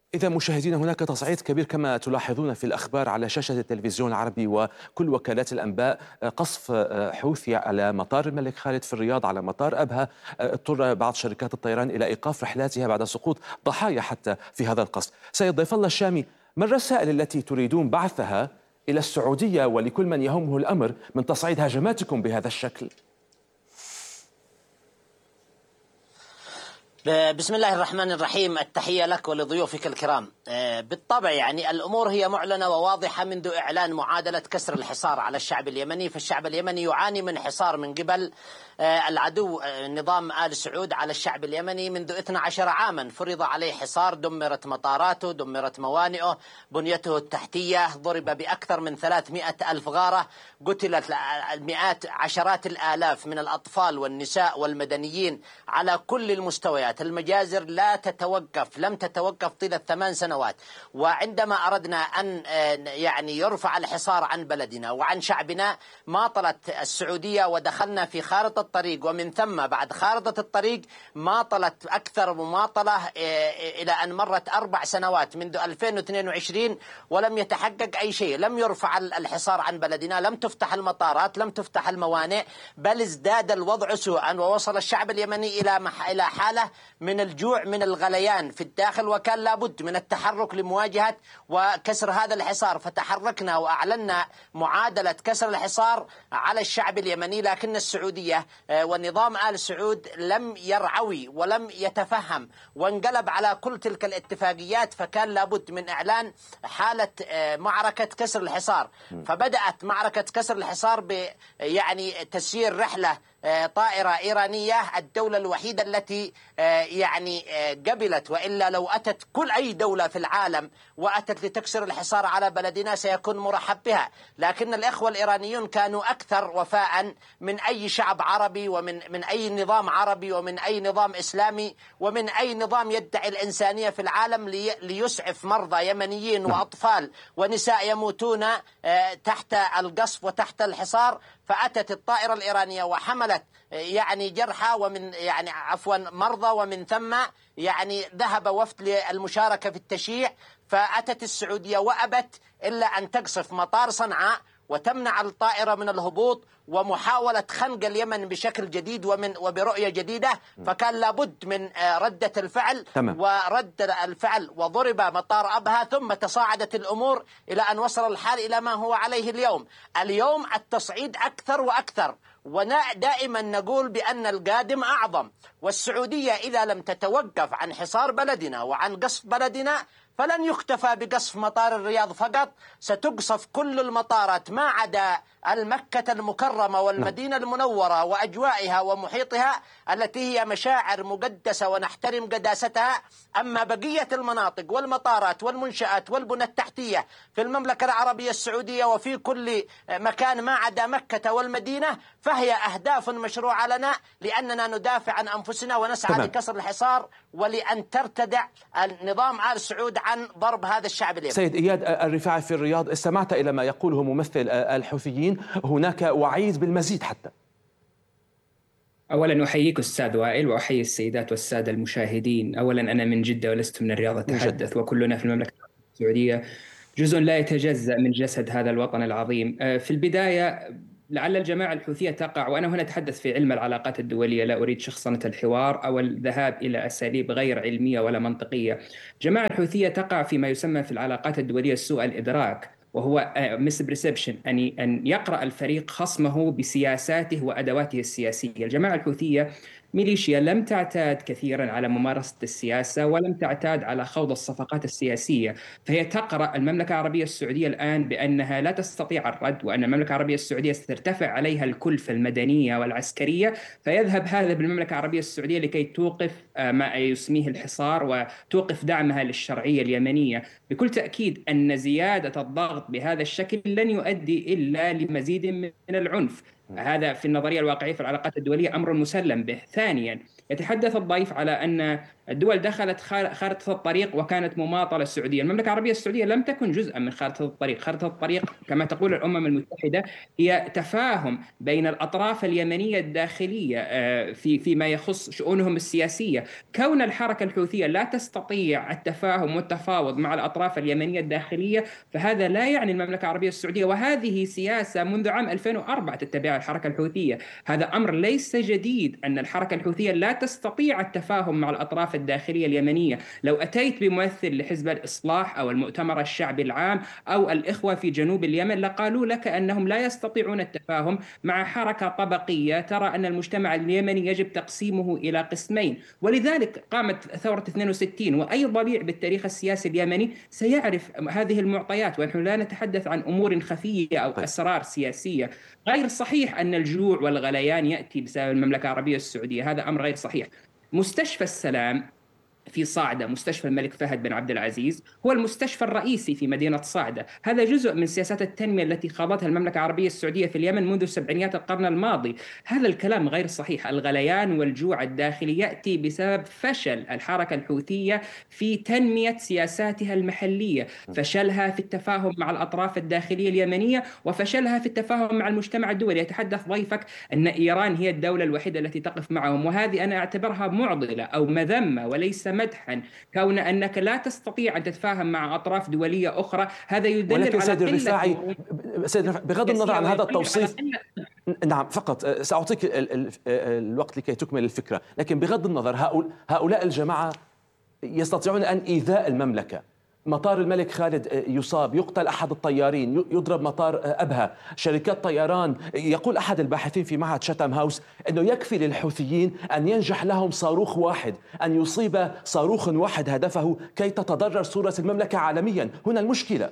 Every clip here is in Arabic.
إذا مشاهدينا، هناك تصعيد كبير كما تلاحظون في الأخبار على شاشة التلفزيون العربي وكل وكالات الأنباء. قصف حوثي على مطار الملك خالد في الرياض، على مطار أبها. اضطر بعض شركات الطيران إلى إيقاف رحلاتها بعد سقوط ضحايا حتى في هذا القصف. سيد ضيف الله الشامي، ما الرسائل التي تريدون بعثها إلى السعودية ولكل من يهمه الأمر من تصعيد هجماتكم بهذا الشكل؟ بسم الله الرحمن الرحيم. التحية لك ولضيوفك الكرام. بالطبع يعني الأمور هي معلنة وواضحة منذ إعلان معادلة كسر الحصار على الشعب اليمني، فالشعب اليمني يعاني من حصار من قبل العدو نظام آل سعود على الشعب اليمني منذ 12 عاما. فرض عليه حصار، دمرت مطاراته، دمرت موانئه، بنيته التحتية ضرب بأكثر من 300 ألف غارة، قتلت المئات عشرات الآلاف من الأطفال والنساء والمدنيين على كل المستويات. المجازر لا تتوقف، لم تتوقف طيلة 8 سنوات. وعندما أردنا أن يعني يرفع الحصار عن بلدنا وعن شعبنا، ماطلت السعودية ودخلنا في خارطة الطريق، ومن ثم بعد خارطة الطريق ماطلت أكثر مماطلة إلى أن مرت 4 سنوات منذ 2022 ولم يتحقق أي شيء. لم يرفع الحصار عن بلدنا، لم تفتح المطارات، لم تفتح الموانئ، بل ازداد الوضع سوءا، ووصل الشعب اليمني إلى حالة من الجوع، من الغليان في الداخل، وكان لابد من التحرك لمواجهة وكسر هذا الحصار. فتحركنا وأعلنا معادلة كسر الحصار على الشعب اليمني، لكن السعودية والنظام آل سعود لم يرعوي ولم يتفهم، وانقلب على كل تلك الاتفاقيات. فكان لابد من إعلان حالة معركة كسر الحصار. فبدأت معركة كسر الحصار يعني تسيير رحلة طائرة إيرانية، الدولة الوحيدة التي يعني قبلت، وإلا لو أتت كل أي دولة في العالم وأتت لتكسر الحصار على بلدنا سيكون مرحب بها. لكن الإخوة الإيرانيون كانوا أكثر وفاء من أي شعب عربي، ومن أي نظام عربي، ومن أي نظام إسلامي، ومن أي نظام يدعي الإنسانية في العالم، ليسعف مرضى يمنيين وأطفال ونساء يموتون تحت القصف وتحت الحصار. فأتت الطائرة الإيرانية وحملت يعني جرحى ومن يعني عفوا مرضى، ومن ثم يعني ذهب وفد للمشاركة في التشييع. فأتت السعودية وأبت إلا أن تقصف مطار صنعاء وتمنع الطائرة من الهبوط، ومحاولة خنق اليمن بشكل جديد وبرؤية جديدة. فكان لابد من ردة الفعل. تمام. ورد الفعل وضرب مطار أبها، ثم تصاعدت الأمور إلى أن وصل الحال إلى ما هو عليه اليوم. اليوم التصعيد أكثر وأكثر، ودائما نقول بأن القادم أعظم. والسعودية إذا لم تتوقف عن حصار بلدنا وعن قصف بلدنا، فلن يكتفى بقصف مطار الرياض فقط، ستقصف كل المطارات ما عدا المكة المكرمة والمدينة المنورة وأجوائها ومحيطها، التي هي مشاعر مقدسة ونحترم قداستها. أما بقية المناطق والمطارات والمنشآت والبنى التحتية في المملكة العربية السعودية وفي كل مكان ما عدا مكة والمدينة، فهي أهداف مشروعة لنا، لأننا ندافع عن أنفسنا ونسعى لكسر الحصار ولأن ترتدع النظام آل سعود عن ضرب هذا الشعب اليمني. سيد إياد الرفاعي في الرياض، استمعت إلى ما يقوله ممثل الحوثيين، هناك وعيد بالمزيد حتى. أولا أحييك أستاذ وائل، وأحيي السيدات والسادة المشاهدين. أولا أنا من جدة ولست من الرياض أتحدث، وكلنا في المملكة السعودية جزء لا يتجزأ من جسد هذا الوطن العظيم. في البداية لعل الجماعة الحوثية تقع، وأنا هنا أتحدث في علم العلاقات الدولية، لا أريد شخصنة الحوار أو الذهاب إلى أساليب غير علمية ولا منطقية. الجماعة الحوثية تقع فيما يسمى في العلاقات الدولية سوء الإدراك، وهو misperception، أن يقرأ الفريق خصمه بسياساته وأدواته السياسية. الجماعة الحوثية ميليشيا لم تعتاد كثيرا على ممارسة السياسة، ولم تعتاد على خوض الصفقات السياسية، فهي تقرأ المملكة العربية السعودية الآن بأنها لا تستطيع الرد، وأن المملكة العربية السعودية سترتفع عليها الكلفة المدنية والعسكرية، فيذهب هذا بالمملكة العربية السعودية لكي توقف ما يسميه الحصار وتوقف دعمها للشرعية اليمنية. بكل تأكيد أن زيادة الضغط بهذا الشكل لن يؤدي إلا لمزيد من العنف. هذا في النظرية الواقعية في العلاقات الدولية أمر مسلم به. ثانيا، يتحدث الضيف على أن الدول دخلت خارطة الطريق وكانت مماطلة السعودية. المملكة العربية السعودية لم تكن جزءا من خارطة الطريق. خارطة الطريق كما تقول الأمم المتحدة هي تفاهم بين الأطراف اليمنية الداخلية فيما يخص شؤونهم السياسية. كون الحركة الحوثية لا تستطيع التفاهم والتفاوض مع الأطراف اليمنية الداخلية فهذا لا يعني المملكة العربية السعودية، وهذه سياسة منذ عام 2004 تتبعها الحركة الحوثية. هذا أمر ليس جديد أن الحركة الحوثية لا تستطيع التفاهم مع الأطراف الداخلية اليمنية. لو أتيت بممثل لحزب الإصلاح أو المؤتمر الشعبي العام أو الإخوة في جنوب اليمن لقالوا لك أنهم لا يستطيعون التفاهم مع حركة طبقية ترى أن المجتمع اليمني يجب تقسيمه إلى قسمين. ولذلك قامت ثورة 62، وأي ضليع بالتاريخ السياسي اليمني سيعرف هذه المعطيات، ونحن لا نتحدث عن أمور خفية أو أسرار سياسية. غير صحيح أن الجوع والغليان يأتي بسبب المملكة العربية السعودية، هذا أمر غير صحيح. مستشفى السلام في صعدة، مستشفى الملك فهد بن عبد العزيز، هو المستشفى الرئيسي في مدينة صعدة. هذا جزء من سياسات التنمية التي خاضتها المملكة العربية السعودية في اليمن منذ سبعينيات القرن الماضي. هذا الكلام غير صحيح. الغليان والجوع الداخلي يأتي بسبب فشل الحركة الحوثية في تنمية سياساتها المحلية، فشلها في التفاهم مع الأطراف الداخلية اليمنية وفشلها في التفاهم مع المجتمع الدولي. يتحدث ضيفك أن إيران هي الدولة الوحيدة التي تقف معهم، وهذه أنا أعتبرها معضلة أو مذمة وليس مدحا. كون أنك لا تستطيع أن تتفاهم مع أطراف دولية أخرى هذا يدل على ولكن سيد الرفاعي، بغض النظر عن هذا التوصيف، نعم فقط سأعطيك الوقت لكي تكمل الفكرة، لكن بغض النظر هؤلاء الجماعة يستطيعون أن إيذاء المملكة. مطار الملك خالد يصاب، يقتل أحد الطيارين، يضرب مطار أبها، شركات طيران. يقول أحد الباحثين في معهد شاتام هاوس أنه يكفي للحوثيين أن ينجح لهم صاروخ واحد، أن يصيب صاروخ واحد هدفه كي تتضرر صورة المملكة عالميا. هنا المشكلة.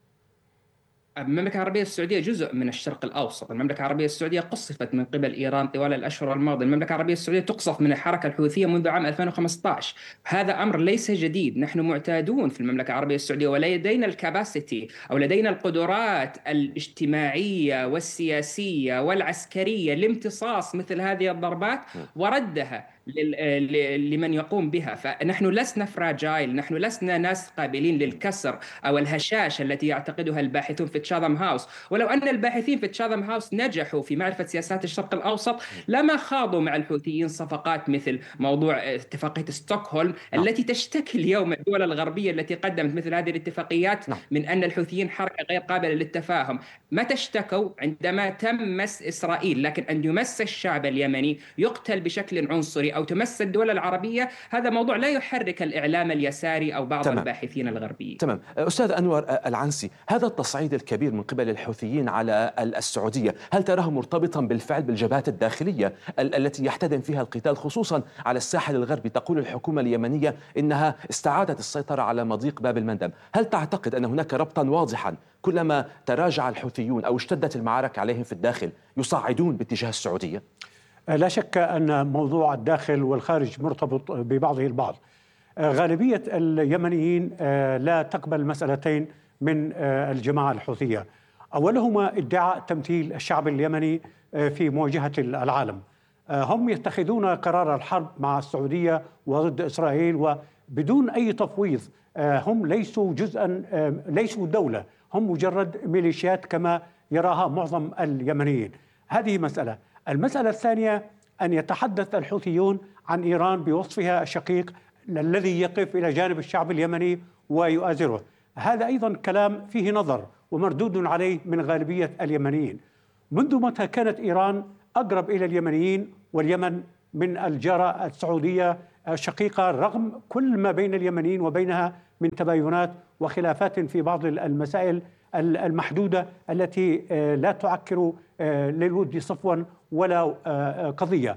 المملكة العربية السعودية جزء من الشرق الأوسط. المملكة العربية السعودية قصفت من قبل إيران طوال الأشهر الماضية. المملكة العربية السعودية تقصف من الحركة الحوثية منذ عام 2015. هذا أمر ليس جديد. نحن معتادون في المملكة العربية السعودية ولدينا الكاباسيتي أو لدينا القدرات الاجتماعية والسياسية والعسكرية لامتصاص مثل هذه الضربات وردها لمن يقوم بها. فنحن لسنا فراجايل، نحن لسنا ناس قابلين للكسر أو الهشاشة التي يعتقدها الباحثون في تشاثم هاوس. ولو أن الباحثين في تشاثم هاوس نجحوا في معرفة سياسات الشرق الأوسط لما خاضوا مع الحوثيين صفقات مثل موضوع اتفاقية ستوكهولم التي تشتكي اليوم الدول الغربية التي قدمت مثل هذه الاتفاقيات من أن الحوثيين حركة غير قابلة للتفاهم. متى اشتكوا؟ عندما تم مس إسرائيل، لكن أن يمس الشعب اليمني يقتل بشكل عنصري أو تمس الدول العربية هذا موضوع لا يحرك الإعلام اليساري أو بعض الباحثين الغربيين. تمام. أستاذ أنور العنسي، هذا التصعيد الكبير من قبل الحوثيين على السعودية هل تراه مرتبطا بالفعل بالجبهات الداخلية التي يحتدم فيها القتال خصوصا على الساحل الغربي؟ تقول الحكومة اليمنية إنها استعادت السيطرة على مضيق باب المندب. هل تعتقد أن هناك ربطا واضحا كلما تراجع الحوثيون أو اشتدت المعارك عليهم في الداخل يصعدون باتجاه السعودية؟ لا شك أن موضوع الداخل والخارج مرتبط ببعضه البعض. غالبية اليمنيين لا تقبل مسألتين من الجماعة الحوثية. أولهما ادعاء تمثيل الشعب اليمني في مواجهة العالم. هم يتخذون قرار الحرب مع السعودية وضد إسرائيل وبدون أي تفويض. هم ليسوا جزءا، ليسوا دولة، هم مجرد ميليشيات كما يراها معظم اليمنيين. هذه مسألة. المسألة الثانية أن يتحدث الحوثيون عن إيران بوصفها الشقيق الذي يقف إلى جانب الشعب اليمني ويؤازره. هذا أيضا كلام فيه نظر ومردود عليه من غالبية اليمنيين. منذ متى كانت إيران أقرب إلى اليمنيين واليمن من الجارة السعودية الشقيقة رغم كل ما بين اليمنيين وبينها من تباينات وخلافات في بعض المسائل المحدودة التي لا تعكر للود صفوا ولا قضية.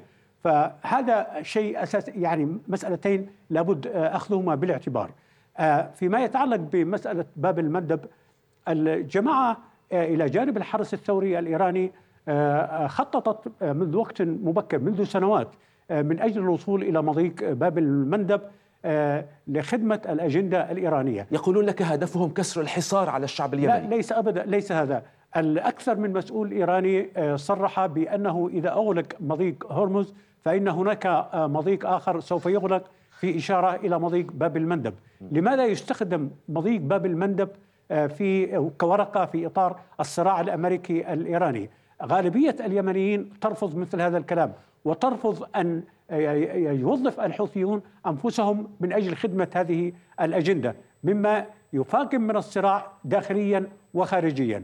فهذا شيء أساس، يعني مسألتين لابد أخذهما بالاعتبار. فيما يتعلق بمسألة باب المندب، الجماعة إلى جانب الحرس الثوري الإيراني خططت منذ وقت مبكر، منذ سنوات، من أجل الوصول إلى مضيق باب المندب لخدمة الأجندة الإيرانية. يقولون لك هدفهم كسر الحصار على الشعب اليمني. لا، ليس أبدا، ليس هذا. الأكثر من مسؤول إيراني صرح بأنه إذا أغلق مضيق هرمز فإن هناك مضيق آخر سوف يغلق في إشارة إلى مضيق باب المندب. لماذا يستخدم مضيق باب المندب كورقة في إطار الصراع الأمريكي الإيراني؟ غالبية اليمنيين ترفض مثل هذا الكلام، وترفض أن يوظف الحوثيون أنفسهم من أجل خدمة هذه الأجندة، مما يفاقم من الصراع داخليا وخارجيا.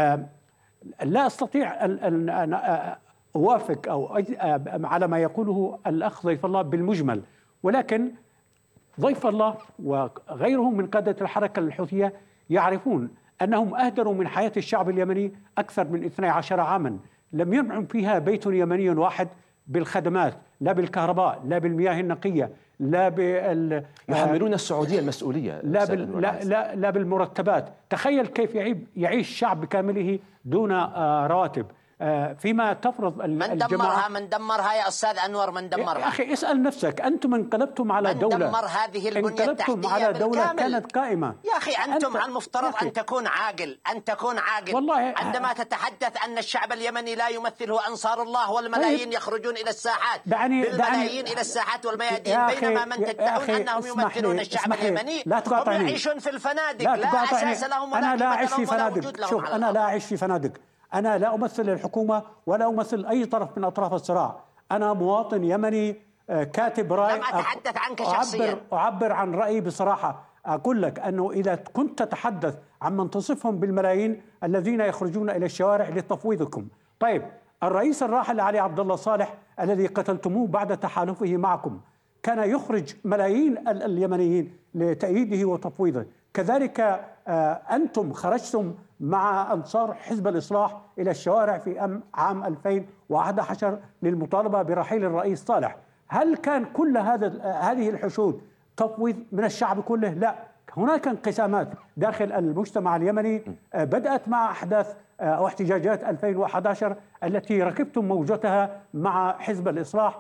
لا أستطيع أن أوافق على ما يقوله الأخ ضيف الله بالمجمل، ولكن ضيف الله وغيرهم من قادة الحركة الحوثية يعرفون أنهم أهدروا من حياة الشعب اليمني أكثر من 12 عاما، لم ينعم فيها بيت يمني واحد بالخدمات، لا بالكهرباء، لا بالمياه النقية، لا يحملون السعودية المسؤولية، لا بالمرتبات. تخيل كيف يعيش شعب بكامله دون رواتب، فيما تفرض الجماعة. من دمرها يا أستاذ أنور؟ من دمرها يا أخي اسأل نفسك، أنتم انقلبتم على دولة، دمر هذه البنية التحتية على دولة بالكامل. كانت قائمة. يا أخي أنتم على المفترض أن تكون عاقل، والله عندما تتحدث أن الشعب اليمني لا يمثله أنصار الله والملايين يخرجون إلى الساحات بالملايين إلى الساحات والميادين، بينما من تدعون أنهم يمثلون الشعب اليمني هم يعيشون في الفنادق، لا أساس لهم ولا قيمة لهم ولا وجود لهم. شوف، أنا لا أعيش في فنادق، أنا لا أمثل الحكومة ولا أمثل أي طرف من أطراف الصراع، أنا مواطن يمني كاتب رأي. لم أتحدث عنك شخصيا، أعبر عن رأيي بصراحة. أقول لك أنه إذا كنت تتحدث عن من تصفهم بالملايين الذين يخرجون إلى الشوارع لتفويضكم، طيب الرئيس الراحل علي عبد الله صالح الذي قتلتموه بعد تحالفه معكم كان يخرج ملايين اليمنيين لتأييده وتفويضه، كذلك أنتم خرجتم مع أنصار حزب الإصلاح إلى الشوارع في عام 2011 للمطالبة برحيل الرئيس صالح. هل كان كل هذه الحشود تفويض من الشعب كله؟ لا، هناك انقسامات داخل المجتمع اليمني بدأت مع أحداث أو احتجاجات 2011 التي ركبتم موجتها مع حزب الإصلاح،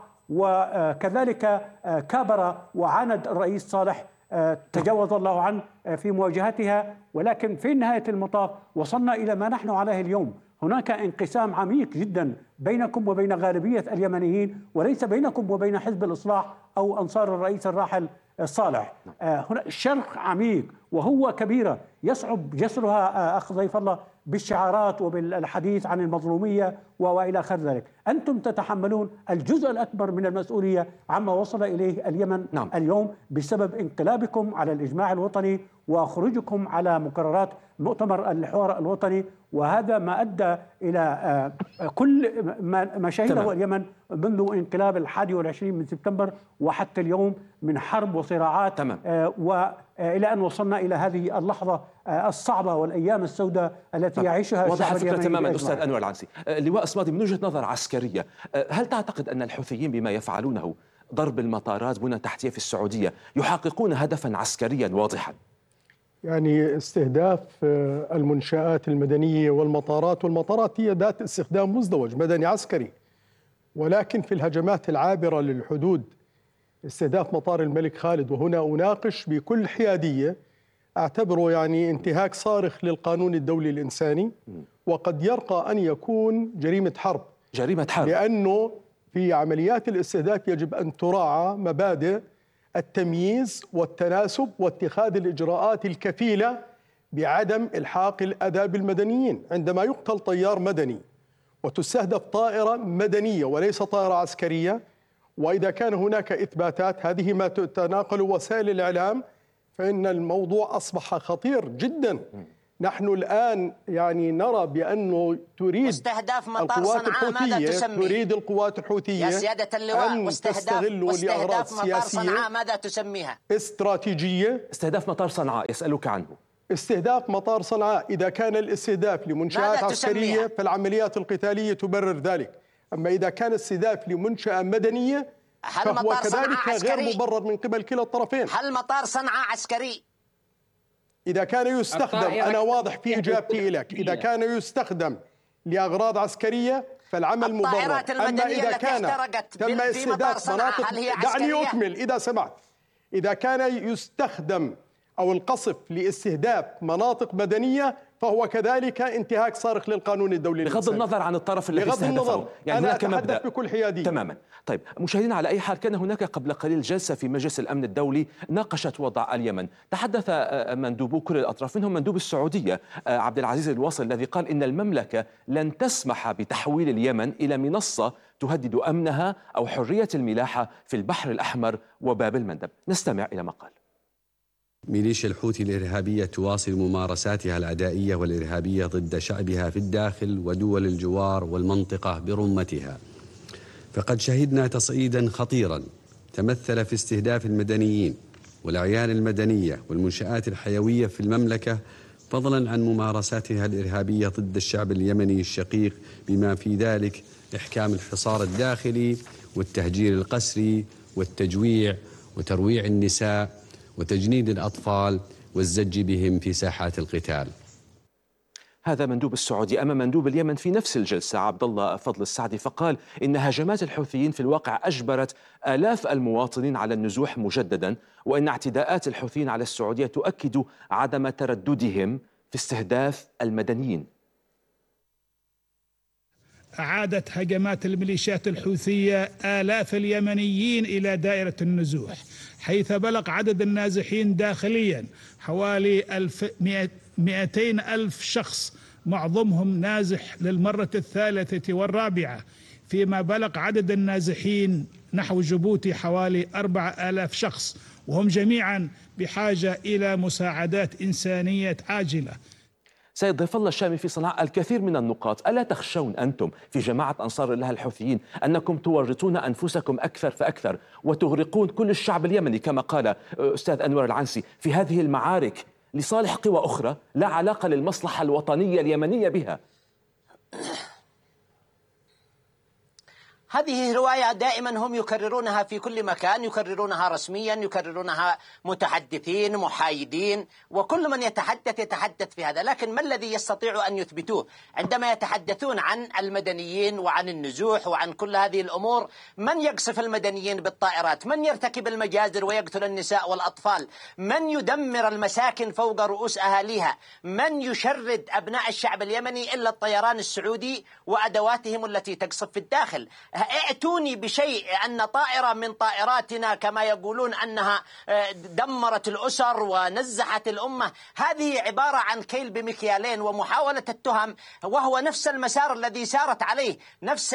وكذلك كابر وعاند الرئيس صالح تجاوز الله عنه في مواجهتها، ولكن في نهاية المطاف وصلنا إلى ما نحن عليه اليوم. هناك انقسام عميق جدا بينكم وبين غالبية اليمنيين، وليس بينكم وبين حزب الإصلاح أو أنصار الرئيس الراحل صالح. هنا الشرق عميق وهو كبيرة يصعب جسرها أخ ضيف الله بالشعارات وبالحديث عن المظلومية وإلى آخر ذلك. أنتم تتحملون الجزء الأكبر من المسؤولية عما وصل إليه اليمن اليوم بسبب انقلابكم على الإجماع الوطني وخروجكم على مقررات مؤتمر الحوار الوطني، وهذا ما أدى إلى كل ما شهده اليمن منذ انقلاب 21 من سبتمبر وحتى اليوم من حرب وصراعات، وإلى أن وصلنا إلى هذه اللحظة الصعبة والأيام السوداء التي يعيشها الشعب اليمني. وضح تماما أستاذ أنور العنسي. لواء صمادي، من وجهة نظر عسكرية، هل تعتقد أن الحوثيين بما يفعلونه ضرب المطارات بنى تحتية في السعودية يحققون هدفا عسكريا واضحا؟ يعني استهداف المنشآت المدنية والمطارات هي ذات استخدام مزدوج مدني عسكري، ولكن في الهجمات العابرة للحدود استهداف مطار الملك خالد، وهنا أناقش بكل حيادية، أعتبره يعني انتهاك صارخ للقانون الدولي الإنساني، وقد يرقى أن يكون جريمة حرب، لأنه في عمليات الاستهداف يجب أن تراعى مبادئ التمييز والتناسب واتخاذ الإجراءات الكفيلة بعدم إلحاق الأذى بالمدنيين. عندما يقتل طيار مدني وتستهدف طائرة مدنية وليس طائرة عسكرية، وإذا كان هناك إثباتات هذه ما تتناقل وسائل الإعلام، فإن الموضوع أصبح خطير جدا. نحن الآن يعني نرى بأنه تريد واستهداف مطار صنعاء ماذا تسميه؟ تريد القوات الحوثية يا سيادة اللواء، أن تستغله لأغراض مطار صنعاء ماذا تسميها؟ استراتيجية. استهداف مطار صنعاء يسألك عنه. استهداف مطار صنعاء إذا كان الاستهداف لمنشآت عسكرية فالعمليات القتالية تبرر ذلك، أما إذا كان استهداف لمنشأة مدنية فهو كذلك غير مبرر من قبل كلا الطرفين. هل مطار صنعاء عسكري؟ إذا كان يستخدم، أنا واضح في إجابتي لك، إذا كان يستخدم لأغراض عسكرية فالعمل مبرر. أما إذا كان تم استهداف مناطق، دعني أكمل إذا سمعت، إذا كان يستخدم أو القصف لاستهداف مناطق مدنية فهو كذلك انتهاك صارخ للقانون الدولي بغض النظر عن الطرف الذي بغض النظر، يعني أنا هناك مبدأ أتحدث بكل حيادية تماما. طيب مشاهدينا، على أي حال كان هناك قبل قليل جلسة في مجلس الأمن الدولي ناقشت وضع اليمن. تحدث مندوبو كل الأطراف، منهم مندوب السعودية عبد العزيز الواصل، الذي قال إن المملكة لن تسمح بتحويل اليمن إلى منصة تهدد أمنها أو حرية الملاحة في البحر الأحمر وباب المندب. نستمع إلى ما قال. ميليشيا الحوثي الإرهابية تواصل ممارساتها العدائية والإرهابية ضد شعبها في الداخل ودول الجوار والمنطقة برمتها، فقد شهدنا تصعيدا خطيرا تمثل في استهداف المدنيين والأعيان المدنية والمنشآت الحيوية في المملكة، فضلا عن ممارساتها الإرهابية ضد الشعب اليمني الشقيق، بما في ذلك إحكام الحصار الداخلي والتهجير القسري والتجويع وترويع النساء وتجنيد الأطفال والزج بهم في ساحات القتال. هذا مندوب السعودي. أما مندوب اليمن في نفس الجلسة عبد الله فضل السعدي، فقال إن هجمات الحوثيين في الواقع أجبرت آلاف المواطنين على النزوح مجددا، وإن اعتداءات الحوثيين على السعودية تؤكد عدم ترددهم في استهداف المدنيين. أعادت هجمات الميليشيات الحوثية آلاف اليمنيين إلى دائرة النزوح، حيث بلغ عدد النازحين داخليا حوالي 200,000 شخص، معظمهم نازح للمرة الثالثة والرابعة، فيما بلغ عدد النازحين نحو جيبوتي حوالي 4,000 شخص، وهم جميعا بحاجة إلى مساعدات إنسانية عاجلة. سيد ضيف الله الشامي في صنعاء، الكثير من النقاط. ألا تخشون أنتم في جماعة أنصار الله الحوثيين أنكم تورطون أنفسكم أكثر فأكثر وتغرقون كل الشعب اليمني كما قال أستاذ أنور العنسي في هذه المعارك لصالح قوى أخرى لا علاقة للمصلحة الوطنية اليمنية بها؟ هذه رواية دائما هم يكررونها في كل مكان، يكررونها رسميا، يكررونها متحدثين محايدين، وكل من يتحدث في هذا. لكن ما الذي يستطيع أن يثبتوه عندما يتحدثون عن المدنيين وعن النزوح وعن كل هذه الأمور؟ من يقصف المدنيين بالطائرات؟ من يرتكب المجازر ويقتل النساء والأطفال؟ من يدمر المساكن فوق رؤوس أهاليها؟ من يشرد أبناء الشعب اليمني إلا الطيران السعودي وأدواتهم التي تقصف في الداخل؟ ائتوني بشيء أن طائرة من طائراتنا كما يقولون أنها دمرت الأسر ونزحت الأمة. هذه عبارة عن كيل بمكيالين ومحاولة التهم، وهو نفس المسار الذي سارت عليه نفس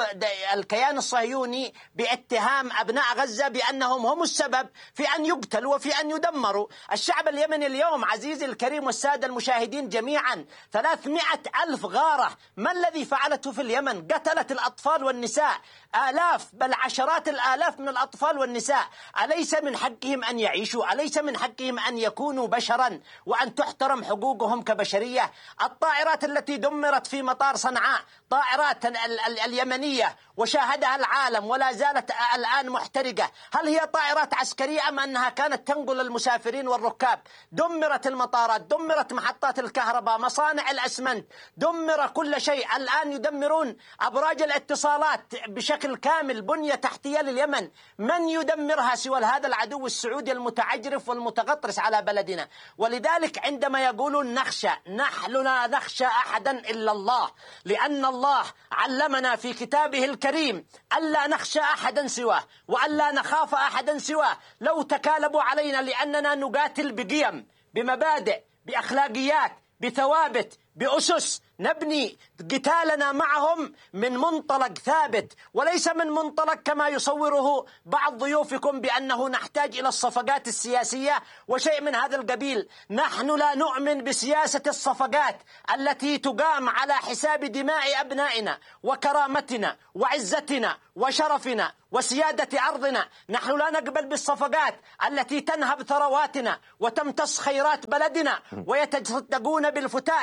الكيان الصهيوني باتهام أبناء غزة بأنهم هم السبب في أن يقتلوا وفي أن يدمروا. الشعب اليمني اليوم عزيزي الكريم والسادة المشاهدين جميعا 300,000 غارة. ما الذي فعلته في اليمن؟ قتلت الأطفال والنساء، آلاف بل عشرات الآلاف من الأطفال والنساء. أليس من حقهم أن يعيشوا؟ أليس من حقهم أن يكونوا بشرا وأن تحترم حقوقهم كبشرية؟ الطائرات التي دمرت في مطار صنعاء طائرات اليمنية وشاهدها العالم ولا زالت الآن محترقة، هل هي طائرات عسكرية أم أنها كانت تنقل المسافرين والركاب؟ دمرت المطارات، دمرت محطات الكهرباء، مصانع الأسمنت، دمر كل شيء. الآن يدمرون أبراج الاتصالات بشكل كامل، بنية تحتية لليمن. من يدمرها سوى هذا العدو السعودي المتعجرف والمتغطرس على بلدنا؟ ولذلك عندما يقولون نخشى، نحن لا نخشى أحدا إلا الله، لأن الله علمنا في كتابه الكريم ألا نخشى أحدا سواه وألا نخاف أحدا سواه. لو تكالبوا علينا لأننا نقاتل بقيم، بمبادئ، بأخلاقيات، بثوابت، بأسس، نبني قتالنا معهم من منطلق ثابت وليس من منطلق كما يصوره بعض ضيوفكم بأنه نحتاج إلى الصفقات السياسية وشيء من هذا القبيل. نحن لا نؤمن بسياسة الصفقات التي تقام على حساب دماء أبنائنا وكرامتنا وعزتنا وشرفنا وسيادة أرضنا. نحن لا نقبل بالصفقات التي تنهب ثرواتنا وتمتص خيرات بلدنا ويتصدقون بالفتات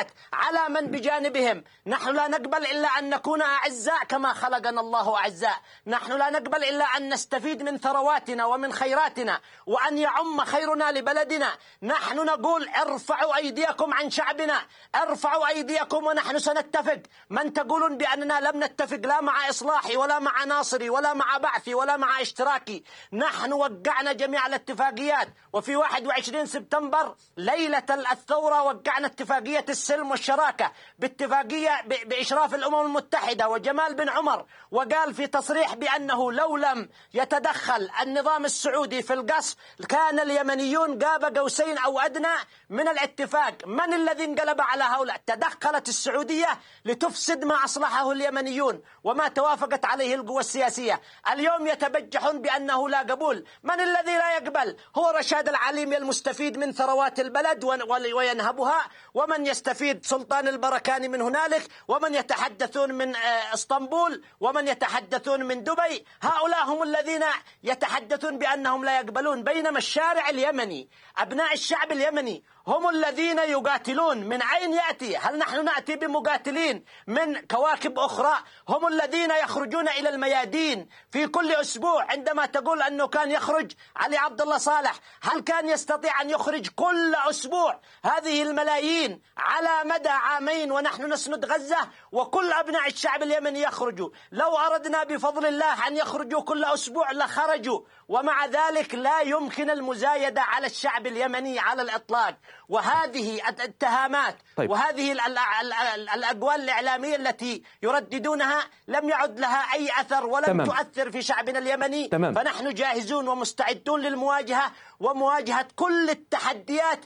على من بجانبهم. نحن لا نقبل إلا أن نكون أعزاء كما خلقنا الله أعزاء. نحن لا نقبل إلا أن نستفيد من ثرواتنا ومن خيراتنا وأن يعم خيرنا لبلدنا. نحن نقول ارفعوا أيديكم عن شعبنا، ارفعوا أيديكم ونحن سنتفق. من تقولون بأننا لم نتفق لا مع إصلاحي ولا مع ناصري ولا مع بعثي ولا مع اشتراكي. نحن وقعنا جميع الاتفاقيات، وفي 21 سبتمبر ليلة الثورة وقعنا اتفاقية السلم والشراكة باتفاقية بإشراف الأمم المتحدة وجمال بن عمر، وقال في تصريح بأنه لو لم يتدخل النظام السعودي في القصف كان اليمنيون قاب قوسين أو أدنى من الاتفاق. من الذي انقلب على هؤلاء؟ تدخلت السعودية لتفسد ما أصلحه اليمنيون وما توافقت عليه القوى السياسية. اليوم يتبجحون بأنه لا قبول. من الذي لا يقبل؟ هو رشاد العليمي المستفيد من ثروات البلد وينهبها، ومن يستفيد سلطان البركاني من هنالك، ومن يتحدثون من اسطنبول، ومن يتحدثون من دبي. هؤلاء هم الذين يتحدثون بأنهم لا يقبلون، بينما الشارع اليمني، أبناء الشعب اليمني هم الذين يقاتلون. من أين يأتي؟ هل نحن نأتي بمقاتلين من كواكب أخرى؟ هم الذين يخرجون إلى الميادين في كل أسبوع. عندما تقول أنه كان يخرج علي عبد الله صالح، هل كان يستطيع أن يخرج كل أسبوع هذه الملايين على مدى عامين ونحن نسند غزة وكل أبناء الشعب اليمني يخرجوا؟ لو أردنا بفضل الله أن يخرجوا كل أسبوع لخرجوا، ومع ذلك لا يمكن المزايدة على الشعب اليمني على الإطلاق. وهذه الاتهامات وهذه الأقوال الإعلامية التي يرددونها لم يعد لها أي أثر ولم تؤثر في شعبنا اليمني. فنحن جاهزون ومستعدون للمواجهة ومواجهة كل التحديات،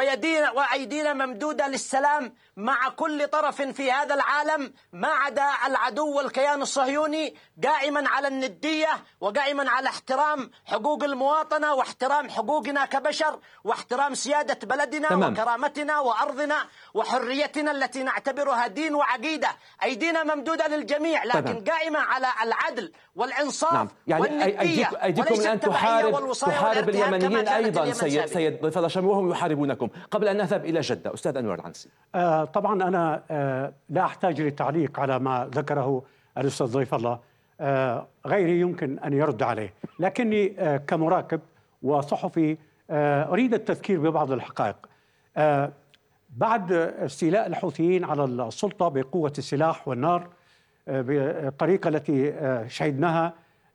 وأيدينا ممدودة للسلام مع كل طرف في هذا العالم ما عدا العدو والكيان الصهيوني، قائما على الندية وقائما على احترام حقوق المواطنة واحترام حقوقنا كبشر واحترام سيادة بلدنا وكرامتنا وأرضنا وحريتنا التي نعتبرها دين وعقيدة. أيدينا ممدودة للجميع، لكن قائمة على العدل والإنصاف والندية، أيديكم الآن تحارب اليمنيين أيضا سيد ضيف الله الشامي وهم يحاربونكم. قبل أن نذهب إلى جدة، أستاذ أنور العنسي. طبعا أنا لا أحتاج للتعليق على ما ذكره الأستاذ ضيف الله، غيري يمكن أن يرد عليه، لكني كمراقب وصحفي أريد التذكير ببعض الحقائق. بعد استيلاء الحوثيين على السلطة بقوة السلاح والنار بالطريقة التي شهدناها،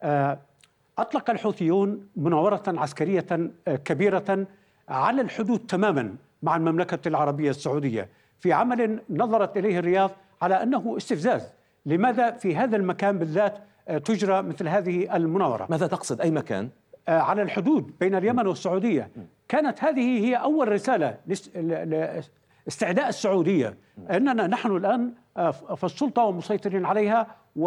أطلق الحوثيون مناورة عسكرية كبيرة على الحدود تماما مع المملكة العربية السعودية في عمل نظرت إليه الرياض على أنه استفزاز. لماذا في هذا المكان بالذات تجرى مثل هذه المناورة؟ ماذا تقصد؟ أي مكان؟ على الحدود بين اليمن والسعودية. كانت هذه هي أول رسالة لاستعداء السعودية أننا نحن الآن في السلطة ومسيطرين عليها.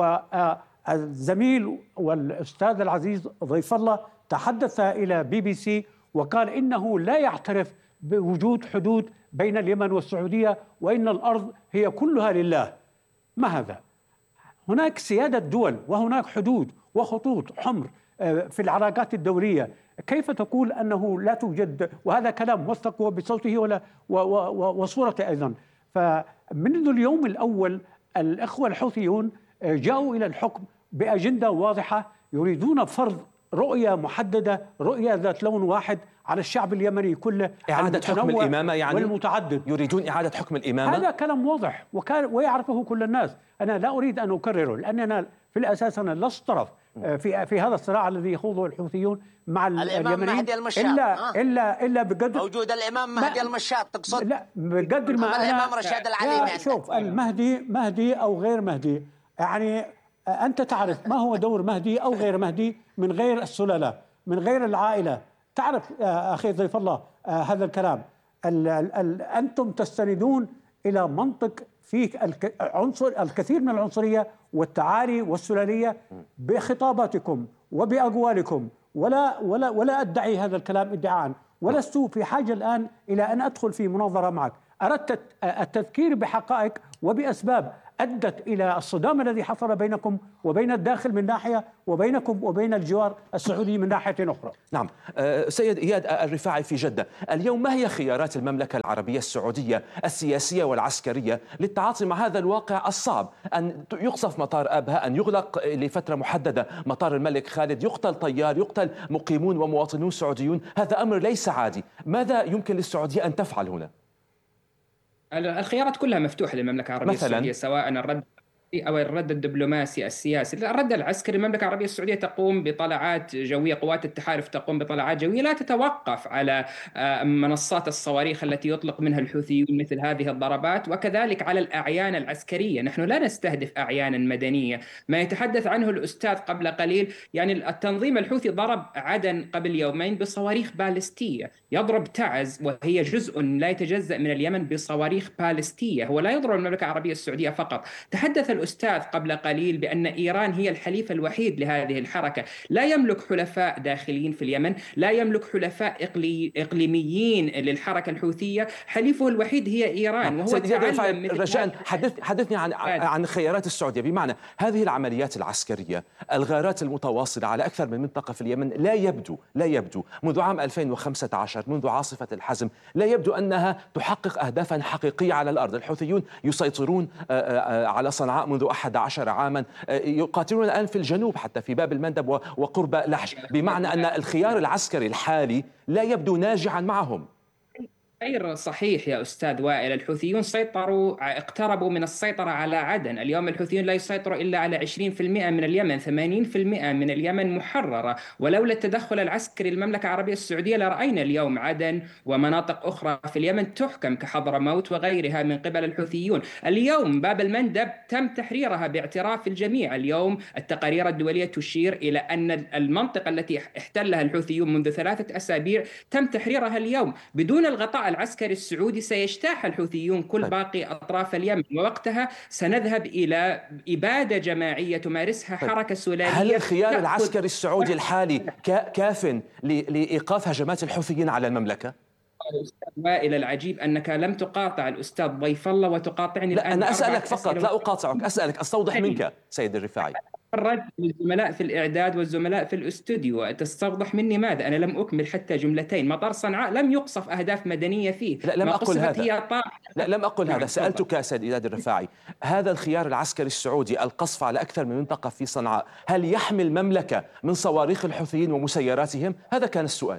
والزميل والأستاذ العزيز ضيف الله تحدث إلى BBC وقال إنه لا يعترف بوجود حدود بين اليمن والسعودية وإن الأرض هي كلها لله. ما هذا؟ هناك سيادة دول وهناك حدود وخطوط حمر في العلاقات الدولية. كيف تقول أنه لا توجد؟ وهذا كلام موثق بصوته وصورته أيضا. فمنذ اليوم الأول الإخوة الحوثيون جاءوا إلى الحكم بأجندة واضحة، يريدون فرض رؤية محددة، رؤية ذات لون واحد على الشعب اليمني كله، إعادة حكم الإمامة يعني والمتعدد. يريدون إعادة حكم الإمامة. هذا كلام واضح ويعرفه كل الناس. أنا لا أريد أن أكرره لأننا في الأساس أنا لست طرف في هذا الصراع الذي يخوضه الحوثيون مع اليمنيين إلا بقدر موجود الإمام مهدي المشاط. تقصد؟ لا، بقدر ما أنا الإمام رشاد العليمي. شوف، المهدي مهدي أو غير مهدي، يعني أنت تعرف ما هو دور مهدي أو غير مهدي من غير السلالة، من غير العائلة. تعرف أخي ضيف الله هذا الكلام. أنتم تستندون إلى منطق فيه الكثير من العنصرية والتعالي والسلالية بخطاباتكم وبأقوالكم، ولا أدعي هذا الكلام ادعاء، ولست في حاجة الآن إلى أن أدخل في مناظرة معك. أردت التذكير بحقائق وبأسباب أدت إلى الصدام الذي حصل بينكم وبين الداخل من ناحية، وبينكم وبين الجوار السعودي من ناحية أخرى. نعم. سيد إياد الرفاعي في جدة، اليوم ما هي خيارات المملكة العربية السعودية السياسية والعسكرية للتعاطي مع هذا الواقع الصعب؟ أن يقصف مطار أبها، أن يغلق لفترة محددة مطار الملك خالد، يقتل طيار، يقتل مقيمون ومواطنون سعوديون، هذا أمر ليس عادي. ماذا يمكن للسعودية أن تفعل هنا؟ الخيارات كلها مفتوحة للمملكة العربية السعودية، سواء الرد أو الرد الدبلوماسي السياسي. الرد العسكري، المملكة العربية السعودية تقوم بطلعات جوية، قوات التحالف تقوم بطلعات جوية لا تتوقف على منصات الصواريخ التي يطلق منها الحوثيون مثل هذه الضربات، وكذلك على الأعيان العسكرية. نحن لا نستهدف أعيانا مدنية. ما يتحدث عنه الأستاذ قبل قليل، يعني التنظيم الحوثي ضرب عدن قبل يومين بصواريخ باليستية، يضرب تعز وهي جزء لا يتجزأ من اليمن بصواريخ باليستية. هو لا يضرب المملكة العربية السعودية فقط. تحدث الأستاذ قبل قليل بأن إيران هي الحليف الوحيد لهذه الحركة. لا يملك حلفاء داخليين في اليمن، لا يملك حلفاء إقليميين للحركة الحوثية، حليفه الوحيد هي إيران. وهو رجاء حدثني عن خيارات السعودية، بمعنى هذه العمليات العسكرية، الغارات المتواصلة على أكثر من منطقة في اليمن، لا يبدو منذ عام 2015 منذ عاصفة الحزم لا يبدو أنها تحقق أهدافا حقيقية على الأرض. الحوثيون يسيطرون على صنعاء منذ 11 عاما، يقاتلون الآن في الجنوب حتى في باب المندب وقرب لحج، بمعنى أن الخيار العسكري الحالي لا يبدو ناجعا معهم. غير صحيح يا أستاذ وائل. الحوثيون اقتربوا من السيطرة على عدن. اليوم الحوثيون لا يسيطروا إلا على 20% من اليمن، 80% من اليمن محررة. ولولا التدخل العسكري للمملكة العربية السعودية لرأينا اليوم عدن ومناطق أخرى في اليمن تحكم كحضرموت وغيرها من قبل الحوثيون. اليوم باب المندب تم تحريرها باعتراف الجميع. اليوم التقارير الدولية تشير إلى أن المنطقة التي احتلها الحوثيون منذ 3 أسابيع تم تحريرها اليوم. بدون الغطاء العسكري السعودي سيجتاح الحوثيون كل باقي أطراف اليمن، ووقتها سنذهب إلى إبادة جماعية تمارسها حركة سلالية. هل الخيار العسكري السعودي الحالي كاف لإيقاف هجمات الحوثيين على المملكة؟ وائل، العجيب أنك لم تقاطع الأستاذ ضيف الله وتقاطعني الآن. لا، أنا أسألك فقط، لا أقاطعك، أسألك أستوضح منك سيد الرفاعي. الرد للزملاء في الإعداد والزملاء في الاستوديو. تستوضح مني ماذا؟ أنا لم أكمل حتى جملتين. مطار صنعاء لم يقصف أهداف مدنية فيه. لا، لم أقل هذا. لا، لم أقل هذا. سألتك سيد إياد الرفاعي، هذا الخيار العسكري السعودي، القصف على أكثر من منطقة في صنعاء، هل يحمي المملكة من صواريخ الحوثيين ومسيراتهم؟ هذا كان السؤال.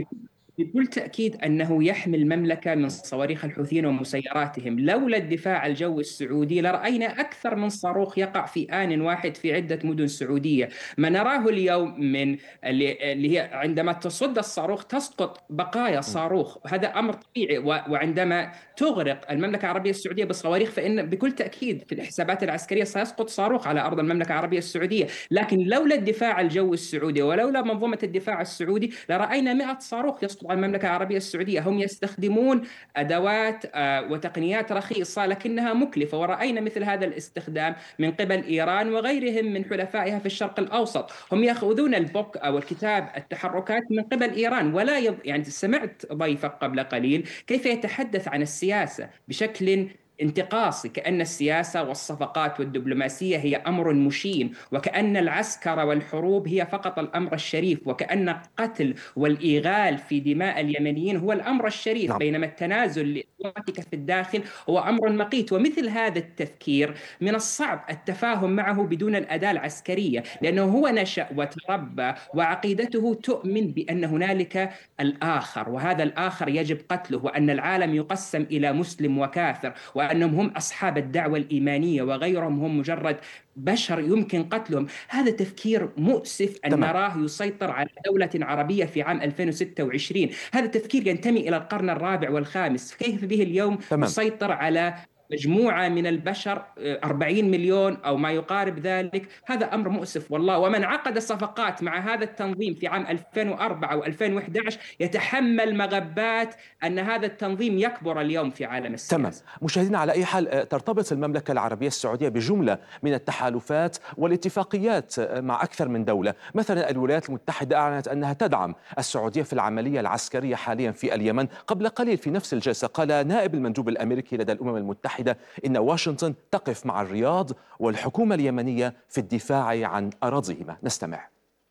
بكل تأكيد أنه يحمي المملكة من صواريخ الحوثيين ومسيراتهم. لولا الدفاع الجوي السعودي لرأينا أكثر من صاروخ يقع في آن واحد في عدة مدن سعودية. ما نراه اليوم من اللي هي عندما تصد الصاروخ تسقط بقايا صاروخ، هذا أمر طبيعي. وعندما تغرق المملكة العربية السعودية بالصواريخ فإن بكل تأكيد في الحسابات العسكرية سيسقط صاروخ على أرض المملكة العربية السعودية. لكن لولا الدفاع الجوي السعودي ولولا منظومة الدفاع السعودي لرأينا 100 صاروخ يسقط على المملكة العربية السعودية. هم يستخدمون أدوات وتقنيات رخيصة لكنها مكلفة، ورأينا مثل هذا الاستخدام من قبل إيران وغيرهم من حلفائها في الشرق الأوسط. هم يأخذون البوك أو الكتاب التحركات من قبل إيران، ولا يعني سمعت ضيفك قبل قليل كيف يتحدث عن السياسة بشكل انتقاصي، كأن السياسة والصفقات والدبلوماسية هي أمر مشين، وكأن العسكر والحروب هي فقط الأمر الشريف، وكأن القتل والإيغال في دماء اليمنيين هو الأمر الشريف. نعم. بينما التنازل لإخواتك في الداخل هو أمر مقيت. ومثل هذا التفكير من الصعب التفاهم معه بدون الأداة العسكرية، لأنه هو نشأ وتربى وعقيدته تؤمن بأن هنالك الآخر، وهذا الآخر يجب قتله، وأن العالم يقسم إلى مسلم وكافر، وأنهم هم أصحاب الدعوة الإيمانية وغيرهم هم مجرد بشر يمكن قتلهم. هذا تفكير مؤسف أن نراه يسيطر على دولة عربية في عام 2026. هذا تفكير ينتمي إلى القرن الرابع والخامس. كيف به اليوم يسيطر على مجموعة من البشر 40 مليون أو ما يقارب ذلك؟ هذا أمر مؤسف والله. ومن عقد صفقات مع هذا التنظيم في عام 2004 و2011 يتحمل مغبات أن هذا التنظيم يكبر اليوم في عالم السياسة. تمام. مشاهدينا، على أي حال ترتبط المملكة العربية السعودية بجملة من التحالفات والاتفاقيات مع أكثر من دولة. مثلا الولايات المتحدة أعلنت أنها تدعم السعودية في العملية العسكرية حاليا في اليمن. قبل قليل في نفس الجلسة قال نائب المندوب الأمريكي لدى الأمم المتحدة المتحدة إن واشنطن تقف مع الرياض والحكومة اليمنية في الدفاع عن أراضيهما. نستمع.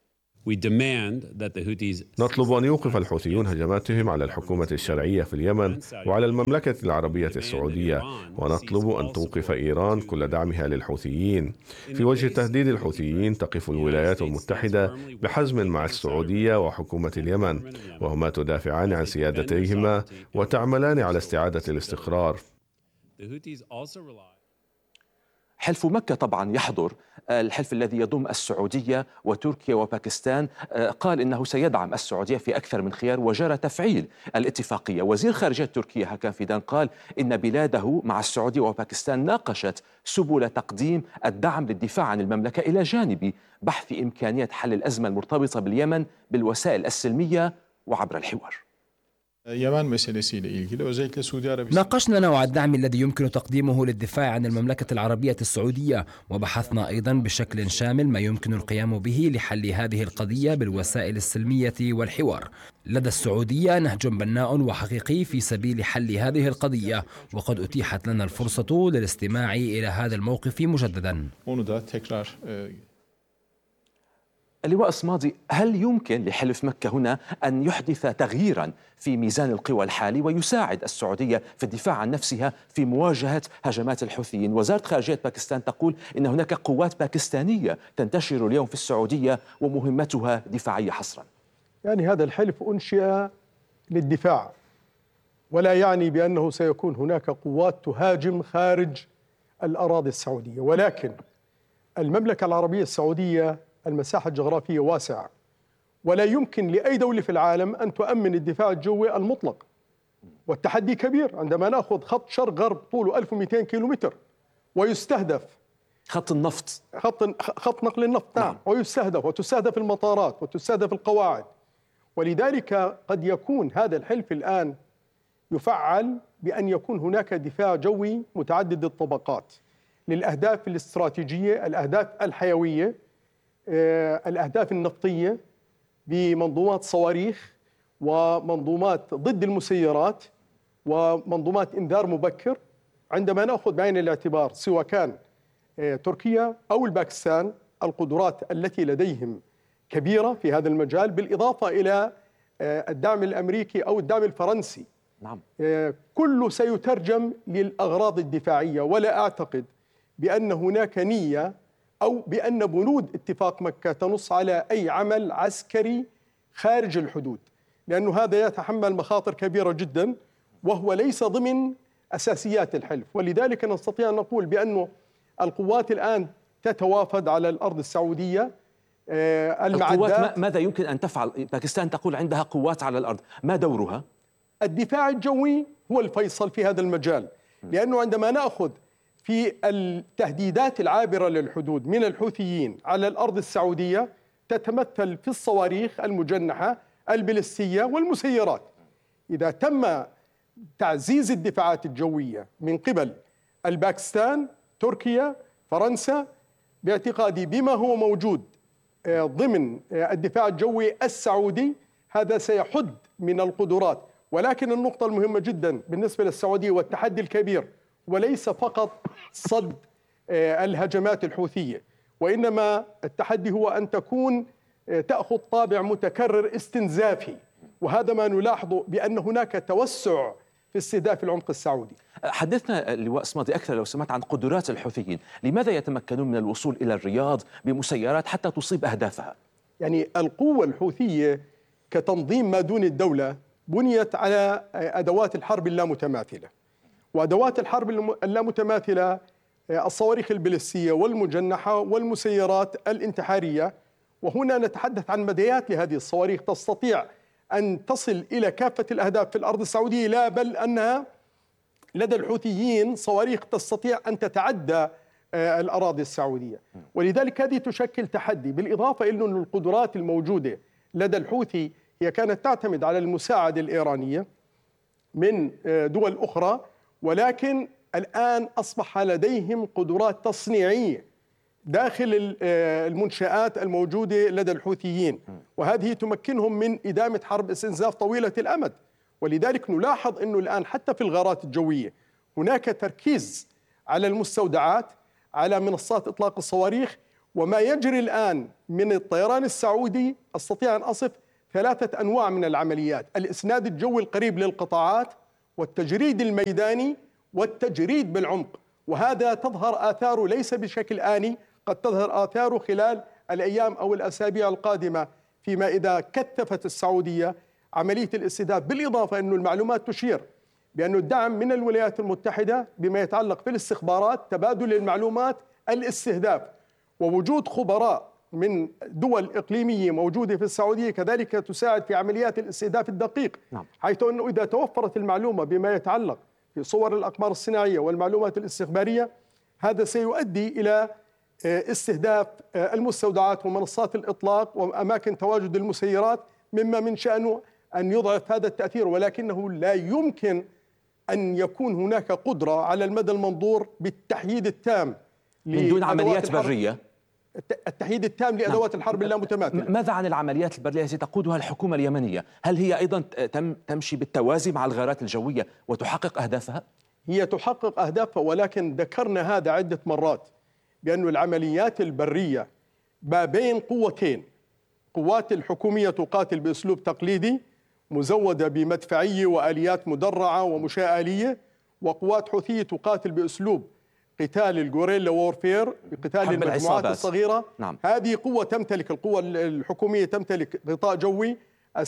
نطلب أن يوقف الحوثيون هجماتهم على الحكومة الشرعية في اليمن وعلى المملكة العربية السعودية، ونطلب أن توقف إيران كل دعمها للحوثيين. في وجه تهديد الحوثيين تقف الولايات المتحدة بحزم مع السعودية وحكومة اليمن، وهما تدافعان عن سيادتيهما وتعملان على استعادة الاستقرار. حلف مكة طبعا يحضر، الحلف الذي يضم السعودية وتركيا وباكستان قال إنه سيدعم السعودية في أكثر من خيار وجرى تفعيل الاتفاقية. وزير خارجية تركيا هاكان فيدان قال إن بلاده مع السعودية وباكستان ناقشت سبل تقديم الدعم للدفاع عن المملكة إلى جانب بحث إمكانية حل الأزمة المرتبطة باليمن بالوسائل السلمية وعبر الحوار. ناقشنا نوع الدعم الذي يمكن تقديمه للدفاع عن المملكة العربية السعودية، وبحثنا أيضا بشكل شامل ما يمكن القيام به لحل هذه القضية بالوسائل السلمية والحوار. لدى السعودية نهج بناء وحقيقي في سبيل حل هذه القضية، وقد أتيحت لنا الفرصة للاستماع إلى هذا الموقف مجددا. اللواء الصمادي، هل يمكن لحلف مكة هنا أن يحدث تغييرا في ميزان القوى الحالي ويساعد السعودية في الدفاع عن نفسها في مواجهة هجمات الحوثيين؟ وزارة خارجية باكستان تقول إن هناك قوات باكستانية تنتشر اليوم في السعودية ومهمتها دفاعية حصرا. يعني هذا الحلف أنشئ للدفاع، ولا يعني بأنه سيكون هناك قوات تهاجم خارج الأراضي السعودية، ولكن المملكة العربية السعودية المساحة الجغرافية واسعة، ولا يمكن لأي دولة في العالم أن تؤمن الدفاع الجوي المطلق، والتحدي كبير عندما نأخذ خط شرق غرب طوله 1200 كيلومتر ويستهدف خط النفط، خط نقل النفط، نعم، وتستهدف المطارات وتستهدف القواعد. ولذلك قد يكون هذا الحلف الآن يفعل بأن يكون هناك دفاع جوي متعدد الطبقات للأهداف الاستراتيجية، الأهداف الحيوية، الأهداف النفطية، بمنظومات صواريخ ومنظومات ضد المسيرات ومنظومات إنذار مبكر. عندما نأخذ بعين الاعتبار سواء كان تركيا أو الباكستان القدرات التي لديهم كبيرة في هذا المجال، بالإضافة إلى الدعم الأمريكي أو الدعم الفرنسي، نعم، كله سيترجم للأغراض الدفاعية. ولا أعتقد بأن هناك نية أو بأن بنود اتفاق مكة تنص على أي عمل عسكري خارج الحدود، لأن هذا يتحمل مخاطر كبيرة جدا وهو ليس ضمن أساسيات الحلف. ولذلك نستطيع أن نقول بأن القوات الآن تتوافد على الأرض السعودية. القوات ماذا يمكن أن تفعل؟ باكستان تقول عندها قوات على الأرض، ما دورها؟ الدفاع الجوي هو الفيصل في هذا المجال، لأنه عندما نأخذ في التهديدات العابرة للحدود من الحوثيين على الأرض السعودية تتمثل في الصواريخ المجنحة البالستية والمسيرات. إذا تم تعزيز الدفاعات الجوية من قبل الباكستان، تركيا، فرنسا، باعتقادي بما هو موجود ضمن الدفاع الجوي السعودي، هذا سيحد من القدرات. ولكن النقطة المهمة جدا بالنسبة للسعودية والتحدي الكبير وليس فقط صد الهجمات الحوثية، وإنما التحدي هو أن تأخذ طابع متكرر استنزافي، وهذا ما نلاحظه بأن هناك توسع في استهداف العمق السعودي. حدثنا اللواء صمادي أكثر لو سمحت عن قدرات الحوثيين، لماذا يتمكنون من الوصول إلى الرياض بمسيرات حتى تصيب أهدافها؟ يعني القوة الحوثية كتنظيم ما دون الدولة بنيت على أدوات الحرب اللامتماثلة، وأدوات الحرب اللامتماثلة الصواريخ البالستية والمجنحة والمسيرات الانتحارية. وهنا نتحدث عن مديات لهذه الصواريخ تستطيع أن تصل إلى كافة الأهداف في الأرض السعودية، لا بل أنها لدى الحوثيين صواريخ تستطيع أن تتعدى الأراضي السعودية. ولذلك هذه تشكل تحدي، بالإضافة إلى أن القدرات الموجودة لدى الحوثي هي كانت تعتمد على المساعدة الإيرانية من دول أخرى، ولكن الآن أصبح لديهم قدرات تصنيعية داخل المنشآت الموجودة لدى الحوثيين، وهذه تمكنهم من إدامة حرب استنزاف طويلة الأمد. ولذلك نلاحظ أنه الآن حتى في الغارات الجوية هناك تركيز على المستودعات، على منصات إطلاق الصواريخ. وما يجري الآن من الطيران السعودي أستطيع أن أصف 3 أنواع من العمليات: الإسناد الجوي القريب للقطاعات، والتجريد الميداني، والتجريد بالعمق. وهذا تظهر آثاره ليس بشكل آني، قد تظهر آثاره خلال الأيام أو الأسابيع القادمة، فيما إذا كثفت السعودية عملية الاستهداف. بالإضافة أن المعلومات تشير بأن الدعم من الولايات المتحدة بما يتعلق بالاستخبارات، تبادل المعلومات، الاستهداف، ووجود خبراء من دول إقليمية موجودة في السعودية كذلك تساعد في عمليات الاستهداف الدقيق. حيث أنه إذا توفرت المعلومة بما يتعلق في صور الأقمار الصناعية والمعلومات الاستخبارية، هذا سيؤدي إلى استهداف المستودعات ومنصات الإطلاق وأماكن تواجد المسيرات، مما من شأنه أن يضعف هذا التأثير. ولكنه لا يمكن أن يكون هناك قدرة على المدى المنظور بالتحييد التام من دون عمليات برية، التحييد التام لأدوات الحرب اللامتماثلة. ماذا عن العمليات البرية التي تقودها الحكومة اليمنية؟ هل هي أيضا تمشي بالتوازي مع الغارات الجوية وتحقق أهدافها؟ هي تحقق أهدافها، ولكن ذكرنا هذا عدة مرات بأن العمليات البرية ما بين قوتين: قوات الحكومية تقاتل بأسلوب تقليدي مزودة بمدفعية وآليات مدرعة ومشاة آلية، وقوات حوثية تقاتل بأسلوب قتال الغوريلا وورفير، بقتال المجموعات الصغيرة. هذه قوة تمتلك، القوة الحكومية تمتلك غطاء جوي،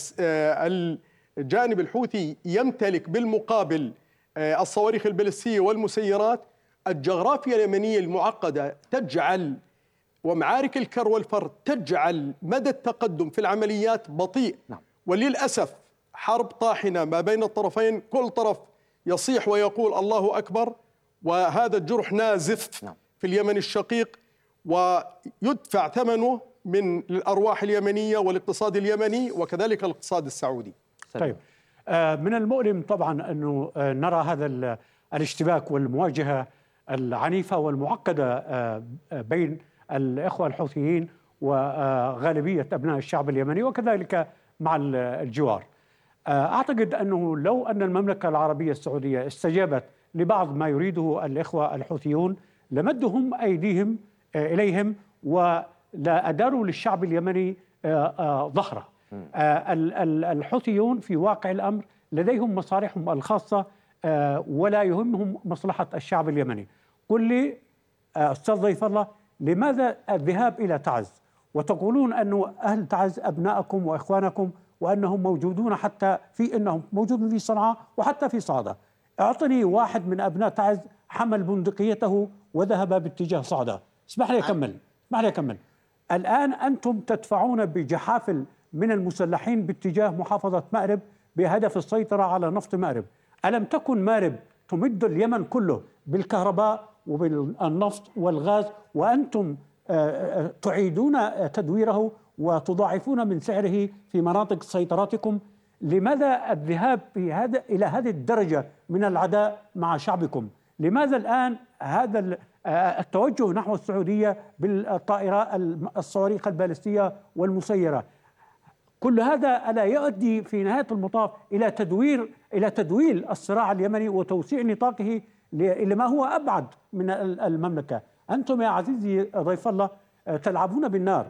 الجانب الحوثي يمتلك بالمقابل الصواريخ البالستية والمسيرات. الجغرافيا اليمنية المعقدة تجعل، ومعارك الكر والفر تجعل مدى التقدم في العمليات بطيء. وللأسف حرب طاحنة ما بين الطرفين، كل طرف يصيح ويقول الله أكبر، وهذا الجرح نازف في اليمن الشقيق ويدفع ثمنه من الأرواح اليمنية والاقتصاد اليمني وكذلك الاقتصاد السعودي. طيب، من المؤلم طبعا أنه نرى هذا الاشتباك والمواجهة العنيفة والمعقدة بين الإخوة الحوثيين وغالبية أبناء الشعب اليمني وكذلك مع الجوار. أعتقد أنه لو أن المملكة العربية السعودية استجابت لبعض ما يريده الإخوة الحوثيون لمدهم أيديهم إليهم ولا أداروا للشعب اليمني ظهره. الحوثيون في واقع الأمر لديهم مصالحهم الخاصة ولا يهمهم مصلحة الشعب اليمني. قل لي أستاذ ضيف الله، لماذا الذهاب إلى تعز وتقولون أن أهل تعز أبناءكم وإخوانكم وأنهم موجودون حتى إنهم موجودون في صنعاء وحتى في صعدة؟ أعطني واحد من أبناء تعز حمل بندقيته وذهب باتجاه صعدة. اسمح لي أكمل. الآن أنتم تدفعون بجحافل من المسلحين باتجاه محافظة مأرب بهدف السيطرة على نفط مأرب. ألم تكن مأرب تمد اليمن كله بالكهرباء وبالنفط والغاز وأنتم تعيدون تدويره وتضاعفون من سعره في مناطق سيطرتكم؟ لماذا الذهاب إلى هذه الدرجة من العداء مع شعبكم؟ لماذا الآن هذا التوجه نحو السعودية بالطائرات الصواريخ البالستية والمسيرة؟ كل هذا ألا يؤدي في نهاية المطاف إلى تدويل الصراع اليمني وتوسيع نطاقه لما هو أبعد من المملكة؟ أنتم يا عزيزي ضيف الله تلعبون بالنار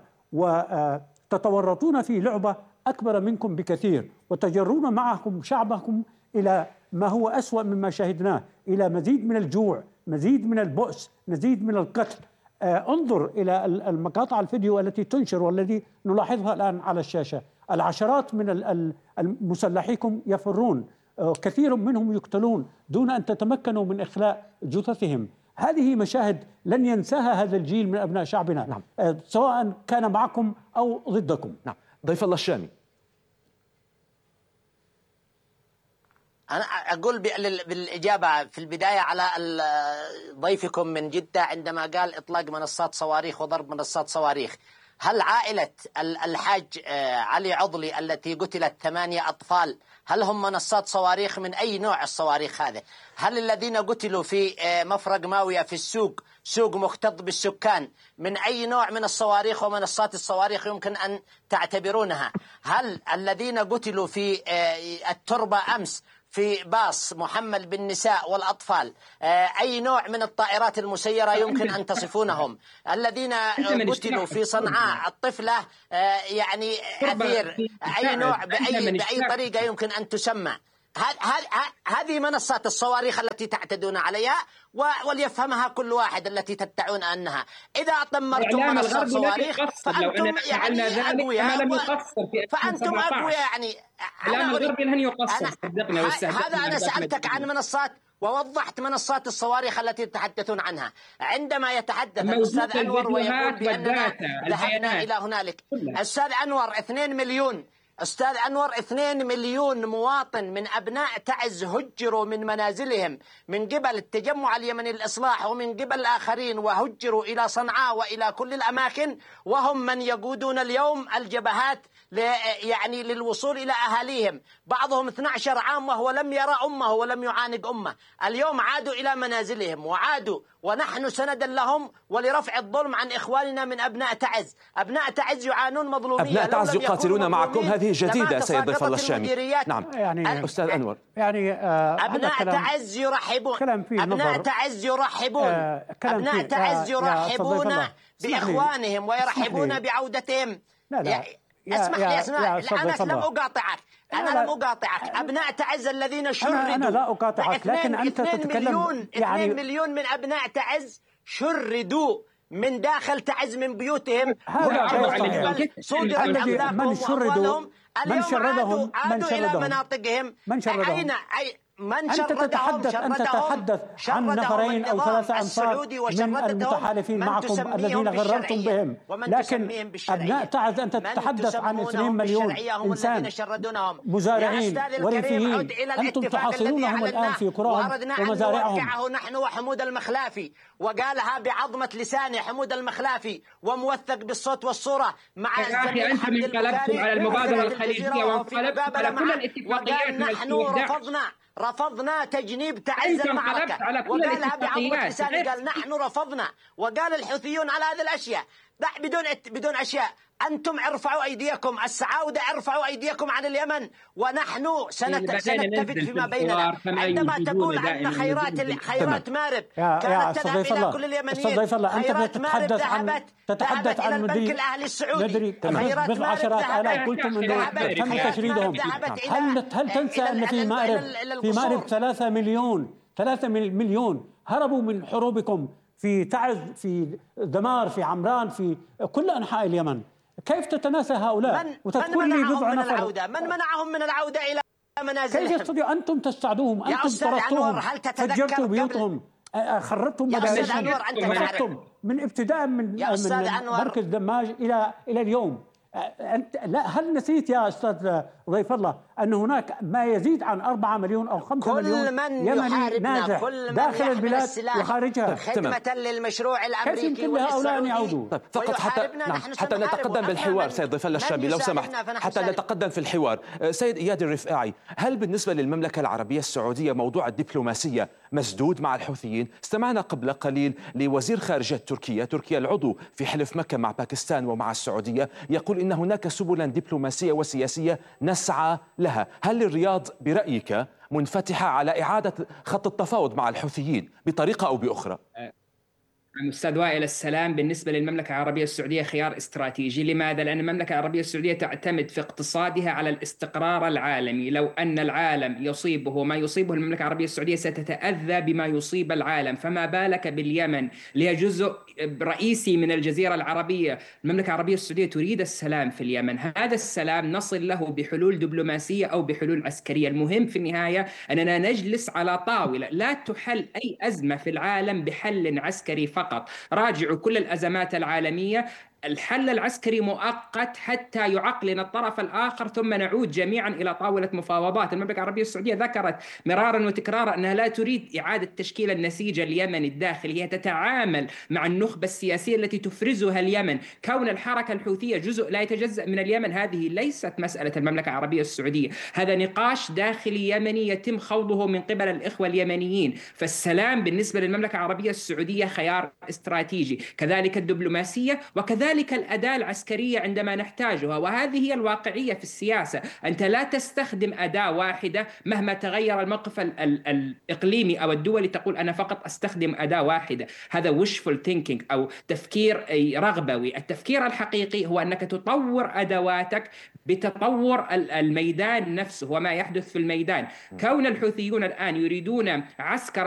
وتتورطون في لعبة أكبر منكم بكثير وتجرون معكم شعبكم إلى ما هو أسوأ مما شاهدناه، إلى مزيد من الجوع، مزيد من البؤس، مزيد من القتل. انظر إلى المقاطع الفيديو التي تنشر والتي نلاحظها الآن على الشاشة. العشرات من المسلحيكم يفرون، كثير منهم يقتلون دون أن تتمكنوا من إخلاء جثثهم. هذه مشاهد لن ينساها هذا الجيل من أبناء شعبنا. سواء كان معكم أو ضدكم. ضيف الله الشامي، أنا أقول بالإجابة في البداية على ضيفكم من جدة عندما قال إطلاق منصات صواريخ وضرب منصات صواريخ. هل عائلة الحاج علي عضلي التي قتلت 8 أطفال هل هم منصات صواريخ؟ من أي نوع الصواريخ هذه؟ هل الذين قتلوا في مفرق ماوية في السوق، سوق مختلط بالسكان، من أي نوع من الصواريخ ومنصات الصواريخ يمكن أن تعتبرونها؟ هل الذين قتلوا في التربة أمس في باص محمل بالنساء والأطفال، أي نوع من الطائرات المسيرة يمكن أن تصفونهم، الذين قتلوا في صنعاء الطفلة يعني أثير، أي نوع بأي طريقة يمكن أن تسمى. هذه منصات الصواريخ التي تعتدون عليها، وليفهمها كل واحد التي تدعون أنها إذا طمرتم منصات صواريخ فأنتم يعني أقوياء، فأنتم أقوياء يعني. هذا أنا سألتك عن منصات ووضحت منصات الصواريخ التي تتحدثون عنها. عندما يتحدث الأستاذ أنور ويقول بأننا ذهبنا إلى هنالك، الأستاذ أنور 2 مليون، أستاذ أنور 2 مليون مواطن من أبناء تعز هجروا من منازلهم من قبل التجمع اليمني للإصلاح ومن قبل الآخرين، وهجروا إلى صنعاء وإلى كل الأماكن، وهم من يقودون اليوم الجبهات يعني للوصول إلى أهاليهم. بعضهم 12 عام وهو لم يرى أمه ولم يعانق أمه، اليوم عادوا إلى منازلهم وعادوا، ونحن سندا لهم ولرفع الظلم عن إخواننا من أبناء تعز. أبناء تعز يعانون مظلومية، أبناء تعز يقاتلون معكم، هذه جديدة سيد ضيف الله الشامي. نعم يعني أستاذ أنور، يعني أبناء تعز يرحبون، أبناء تعز يرحبون، أبناء تعز يرحبون بإخوانهم ويرحبون بعودتهم. اسمح لي أنا لم أقاطعك، أنا لم أقاطعك. أبناء تعز الذين شردوا، أنا لا أقاطعك، لكن أنت تتكلم 2 مليون من أبناء تعز شردوا من داخل تعز من بيوتهم، صودرت أملاكهم وأموالهم، اليوم عادوا إلى مناطقهم. أنت تتحدث عن نفرين أو 3 أنفار من المتحالفين معكم الذين غررتم بهم، لكن أبناء تعز أنت تتحدث عن 2 مليون إنسان مزارعين وريفيين، أنتم تحاصرونهم الآن في قراهم ومزارعهم. نحن وحمود المخلافي، وقالها بعظمة لسانه حمود المخلافي وموثق بالصوت والصورة مع الزميل حمد البخاري على المبادرة الخليجية وانقلبتم على كل الاتفاقيات. نحن رفضنا تجنيب تعز المعركة، وقالها بعظمة لسانه، قال نحن رفضنا، وقال الحوثيون على هذه الأشياء بدون أشياء. أنتم ارفعوا أيديكم، السعودة ارفعوا أيديكم عن اليمن، ونحن سنتفق فيما بيننا. عندما تقول عن خيرات مارب كانت تذهب إلى كل اليمنيين، خيرات مارب ذهبت إلى البنك الأهلي السعودي، خيرات مارب هل تنسى أن في مارب 3 مليون هربوا من حروبكم في تعز، في دمار، في عمران، في كل أنحاء اليمن؟ كيف تتناسى هؤلاء وتقول لي بضع نفر؟ من منعهم من العودة إلى منازلهم؟ كيف يستطيع؟ أنتم تستعدوهم، أنتم طردتوهم، فجرتوا بيوتهم، خربتم مدارسهم، خربتم من ابتداء من مركز دماج إلى اليوم. لا، هل نسيت يا أستاذ ضيف الله أن هناك ما يزيد عن 4 مليون أو 5 مليون يمني نازح داخل البلاد وخارجها خدمة للمشروع الأمريكي؟ كيف يمكن لهؤلاء أن يعودوا؟ فقط حتى نتقدم بالحوار سيد ضيف الله الشامي لو سمحت، حتى نتقدم في الحوار. سيد إياد الرفاعي، هل بالنسبة للمملكة العربية السعودية موضوع الدبلوماسية مسدود مع الحوثيين؟ استمعنا قبل قليل لوزير خارجية تركيا العضو في حلف مكة مع باكستان ومع السعودية، يقول إن هناك سبلا دبلوماسية وسياسية نسعى لها. هل الرياض برأيك منفتحة على إعادة خط التفاوض مع الحوثيين بطريقة أو بأخرى؟ أستاذ وائل، السلام بالنسبة للمملكة العربية السعودية خيار استراتيجي. لماذا؟ لأن المملكة العربية السعودية تعتمد في اقتصادها على الاستقرار العالمي. لو أن العالم يصيبه ما يصيبه المملكة العربية السعودية ستتأذى بما يصيب العالم، فما بالك باليمن اللي هي جزء رئيسي من الجزيرة العربية. المملكة العربية السعودية تريد السلام في اليمن، هذا السلام نصل له بحلول دبلوماسية أو بحلول عسكرية. المهم في النهاية أننا نجلس على طاولة، لا تحل أي أزمة في العالم بحل عسكري فقط. راجعوا كل الأزمات العالمية، الحل العسكري مؤقت حتى يعقلنا الطرف الآخر ثم نعود جميعا إلى طاولة مفاوضات. المملكة العربية السعودية ذكرت مرارا وتكرارا أنها لا تريد إعادة تشكيل النسيج اليمني الداخلي، هي تتعامل مع النخبة السياسية التي تفرزها اليمن. كون الحركة الحوثية جزء لا يتجزأ من اليمن هذه ليست مسألة المملكة العربية السعودية، هذا نقاش داخلي يمني يتم خوضه من قبل الإخوة اليمنيين. فالسلام بالنسبة للمملكة العربية السعودية خيار استراتيجي، كذلك الدبلوماسية وكذلك وكذلك الأداة العسكرية عندما نحتاجها. وهذه هي الواقعية في السياسة، أنت لا تستخدم أداة واحدة مهما تغير الموقف الإقليمي أو الدولي، تقول أنا فقط أستخدم أداة واحدة. هذا wishful thinking أو تفكير رغبوي. التفكير الحقيقي هو أنك تطور أدواتك بتطور الميدان نفسه وما يحدث في الميدان. كون الحوثيون الآن يريدون عسكر